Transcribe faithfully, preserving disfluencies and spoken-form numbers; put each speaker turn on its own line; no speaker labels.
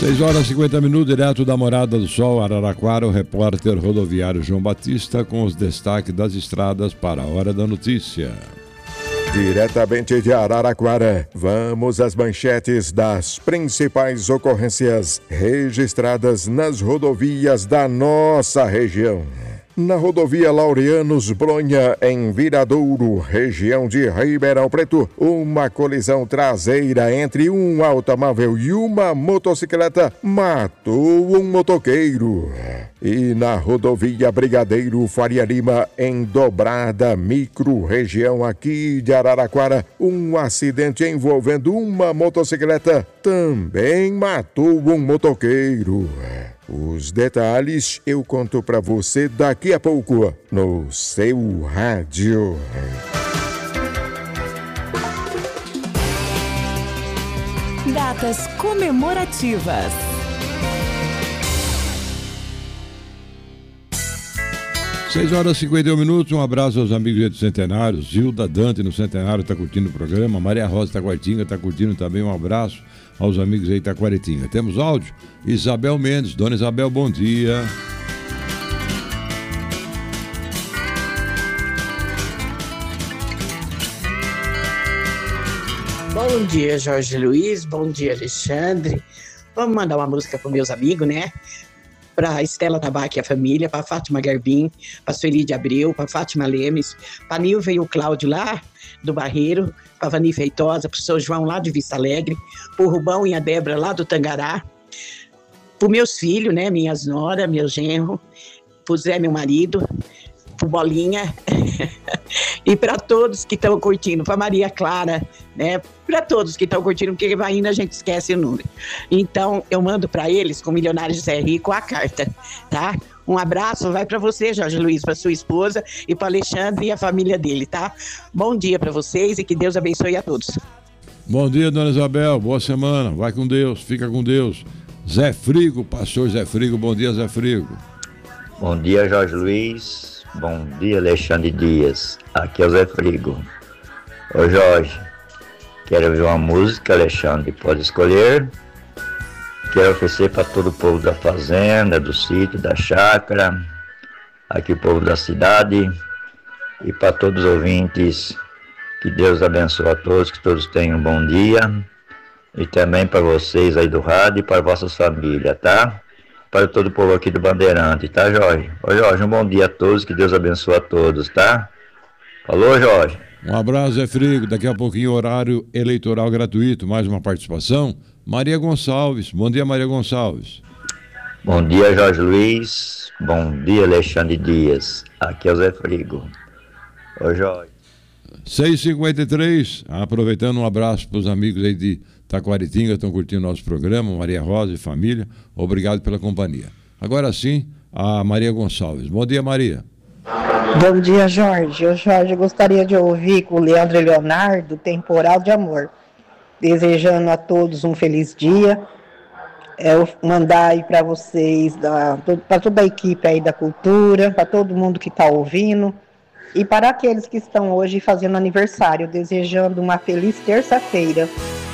seis horas e cinquenta minutos, direto da Morada do Sol, Araraquara, o repórter rodoviário João Batista com os destaques das estradas para a Hora da Notícia.
Diretamente de Araraquara, vamos às manchetes das principais ocorrências registradas nas rodovias da nossa região. Na rodovia Laureanos Bronha, em Viradouro, região de Ribeirão Preto, uma colisão traseira entre um automóvel e uma motocicleta matou um motoqueiro. E na rodovia Brigadeiro Faria Lima, em Dobrada Micro, região aqui de Araraquara, um acidente envolvendo uma motocicleta também matou um motoqueiro. Os detalhes eu conto para você daqui a pouco no seu rádio.
Datas comemorativas.
seis horas e cinquenta e um minutos, um abraço aos amigos do Centenário. Zilda Dante no Centenário está curtindo o programa, Maria Rosa Taquaritinga está curtindo também, um abraço aos amigos aí da Taquaritinga. Temos áudio? Isabel Mendes. Dona Isabel, bom dia.
Bom dia, Jorge Luiz. Bom dia, Alexandre. Vamos mandar uma música para meus amigos, né? Para Estela Tabaque e a família, para Fátima Garbim, para Sueli de Abreu, para Fátima Lemes, para Nilva e o Cláudio lá do Barreiro, para Vani Feitosa, para o seu João lá de Vista Alegre, para o Rubão e a Débora lá do Tangará, para meus filhos, né, minhas noras, meu genro, para o Zé, meu marido, para o Bolinha, e para todos que estão curtindo, para Maria Clara, né, para todos que estão curtindo, porque ainda a gente esquece o número. Então, eu mando para eles, com Milionário José Rico, a carta, tá? Um abraço, vai para você, Jorge Luiz, para sua esposa e para Alexandre e a família dele, tá? Bom dia para vocês e que Deus abençoe a todos.
Bom dia, Dona Isabel, boa semana, vai com Deus, fica com Deus. Zé Frigo, pastor Zé Frigo, bom dia, Zé Frigo.
Bom dia, Jorge Luiz, bom dia, Alexandre Dias, aqui é o Zé Frigo. Ô Jorge, quero ouvir uma música, Alexandre, pode escolher. Quero oferecer para todo o povo da fazenda, do sítio, da chácara, aqui o povo da cidade e para todos os ouvintes, que Deus abençoe a todos, que todos tenham um bom dia e também para vocês aí do rádio e para vossas famílias, tá? Para todo o povo aqui do Bandeirante, tá, Jorge? Ô Jorge, um bom dia a todos, que Deus abençoe a todos, tá? Falou, Jorge.
Um abraço, Zé Frigo. Daqui a pouquinho, horário eleitoral gratuito. Mais uma participação. Maria Gonçalves. Bom dia, Maria Gonçalves.
Bom dia, Jorge Luiz. Bom dia, Alexandre Dias. Aqui é o Zé Frigo. Ô, Jorge.
seis e cinquenta e três. Aproveitando, um abraço para os amigos aí de Taquaritinga que estão curtindo nosso programa. Maria Rosa e família. Obrigado pela companhia. Agora sim, a Maria Gonçalves. Bom dia, Maria.
Bom dia, Jorge. Eu, Jorge, gostaria de ouvir com o Leandro e Leonardo, Temporal de Amor. Desejando a todos um feliz dia. É, eu mandar aí para vocês, para toda a equipe aí da cultura, para todo mundo que está ouvindo. E para aqueles que estão hoje fazendo aniversário, desejando uma feliz terça-feira.